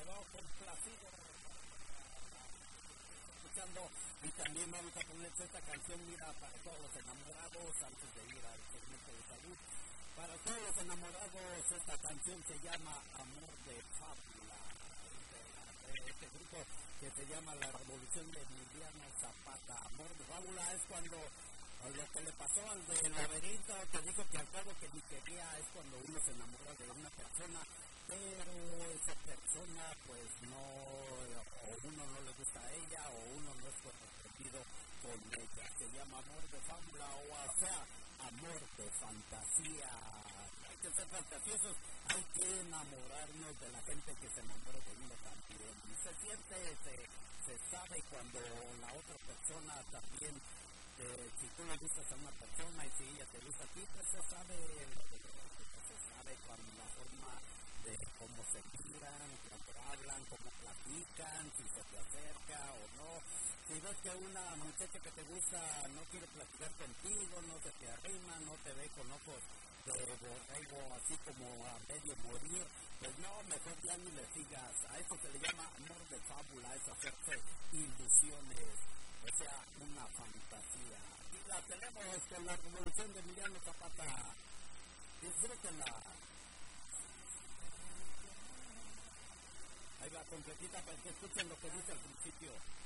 quedó complacido escuchando. Y también vamos a poner esta canción, mira, para todos los enamorados, antes de ir al segmento de salud. Para todos los enamorados, esta canción se llama Amor de Fábula, de este grupo que se llama La Revolución de Emiliano Zapata. Amor de Fábula es cuando lo que le pasó al del laberinto, te digo que al cabo que ni quería, es cuando uno se enamora de una persona, pero esa persona pues no, o uno no le gusta a ella, o uno no es correspondido con ella. Se llama Amor de Fábula, o sea, amor de fantasía. Hay que ser fantasiosos, hay que enamorarnos de la gente que se enamora de uno también. Y se siente, se sabe cuando la otra persona también, si tú le gustas a una persona y si ella te gusta a ti, pues se sabe cuando la forma de cómo se miran, cuando hablan, cómo platican, si se te acerca o no. Si ves que una muchacha que te gusta no quiere platicar contigo, no se te arrima, no te ve con ojos de borrego así como a medio morir, pues no, mejor ya ni le sigas. A eso se le llama amor de fábula, es hacerse ilusiones, o sea, una fantasía. Y la tenemos con la Revolución de Emiliano Zapata. Disfrútenla. Ahí va completita para que escuchen lo que dice al principio.